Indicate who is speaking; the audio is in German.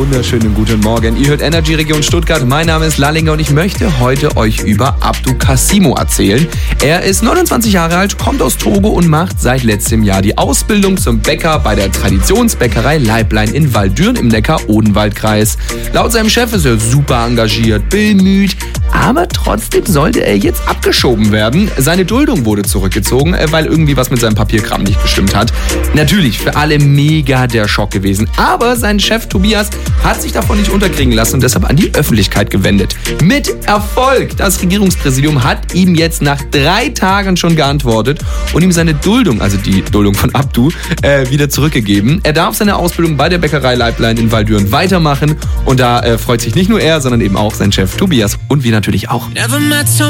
Speaker 1: wunderschönen guten Morgen. Ihr hört Energy Region Stuttgart. Mein Name ist Lallinger und ich möchte heute euch über Abdou Cassimo erzählen. Er ist 29 Jahre alt, kommt aus Togo und macht seit letztem Jahr die Ausbildung zum Bäcker bei der Traditionsbäckerei Leiblein in Waldürn im Neckar-Odenwald-Kreis. Laut seinem Chef ist er super engagiert, bemüht, aber trotzdem sollte er jetzt abgeschoben werden. Seine Duldung wurde zurückgezogen, weil irgendwie was mit seinem Papierkram nicht gestimmt hat. Natürlich für alle mega der Schock gewesen. Aber sein Chef Tobias hat sich davon nicht unterkriegen lassen und deshalb an die Öffentlichkeit gewendet. Mit Erfolg! Das Regierungspräsidium hat ihm jetzt nach 3 Tagen schon geantwortet und ihm seine Duldung, also die Duldung von Abdou, wieder zurückgegeben. Er darf seine Ausbildung bei der Bäckerei Leiblein in Waldürn weitermachen und da freut sich nicht nur er, sondern eben auch sein Chef Tobias und wir natürlich auch.